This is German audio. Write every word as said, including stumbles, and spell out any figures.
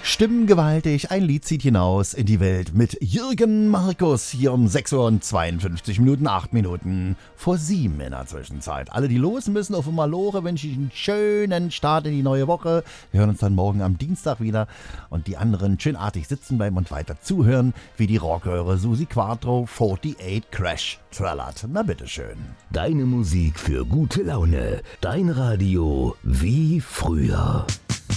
Stimmengewaltig, ein Lied zieht hinaus in die Welt mit Jürgen Markus hier um sechs Uhr und zweiundfünfzig Minuten, acht Minuten vor sieben in der Zwischenzeit. Alle, die los müssen auf Malore, wünsche ich einen schönen Start in die neue Woche. Wir hören uns dann morgen am Dienstag wieder und die anderen schön artig sitzen bleiben und weiter zuhören, wie die Rockhörer Susi Quattro achtundvierzig Crash trällert. Na bitteschön. Deine Musik für gute Laune. Dein Radio wie früher.